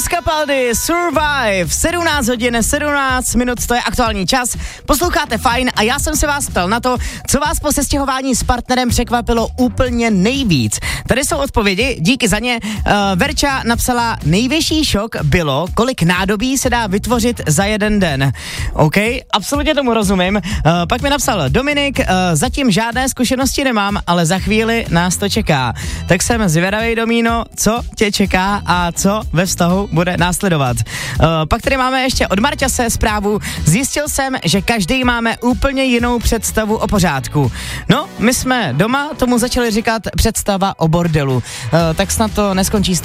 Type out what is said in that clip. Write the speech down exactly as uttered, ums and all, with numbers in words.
Luis Capaldi, Survive, sedmnáct hodin, sedmnáct minut, to je aktuální čas. Posloucháte Fajn a já jsem se vás ptal na to, co vás po sestěhování s partnerem překvapilo úplně nejvíc. Tady jsou odpovědi, díky za ně. Uh, Verča napsala, největší šok bylo, kolik nádobí se dá vytvořit za jeden den. OK, absolutně tomu rozumím. Uh, pak mi napsal Dominik, uh, zatím žádné zkušenosti nemám, ale za chvíli nás to čeká. Tak jsem zvědavej, Domíno, co tě čeká a co ve vztahu bude následovat. Uh, pak tady máme ještě od Marťase zprávu. Zjistil jsem, že každý máme úplně jinou představu o pořádku. No, my jsme doma tomu začali říkat představa o bordelu. Uh, tak snad to neskončí